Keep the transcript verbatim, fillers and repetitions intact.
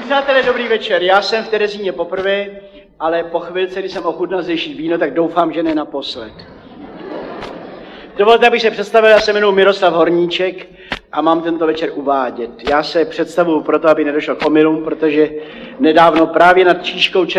přátelé, dobrý večer. Já jsem v Terezíně poprvé, ale po chvilce, když jsem ochutnal zdejší víno, tak doufám, že ne naposled. Dovolte, abych se představil, já se jmenuji Miroslav Horníček a mám tento večer uvádět. Já se představuju proto, aby nedošlo k omylům, protože nedávno právě nad Číškou